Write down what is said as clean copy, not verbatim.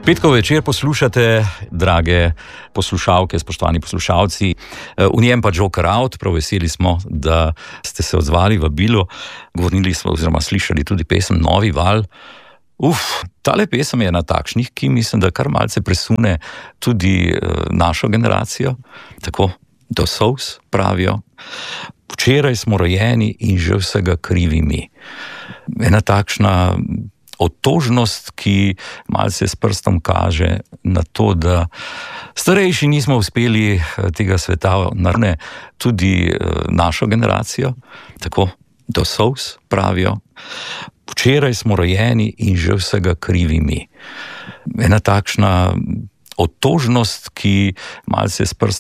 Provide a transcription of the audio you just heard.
Petkov večer poslušate, drage poslušalke, spoštovani poslušalci. V njem pa Joker Out, prav veseli smo, da ste se odzvali vabilu. Govorili smo oziroma slišali tudi pesem Novi val. Tale pesem je ena takšnih, ki mislim, da kar malce presune tudi našo generacijo. Tako, do solz pravijo. Včeraj smo rojeni in že vsega krivi mi. Ena takšna otožnost, ki malce s prstom kaže na to, da starejši nismo uspeli tega sveta narediti, tudi našo generacijo. Tako, do solz pravijo. Včeraj smo rojeni in že vsega krivi mi. Ena takšna otožnost, ki malce s prstom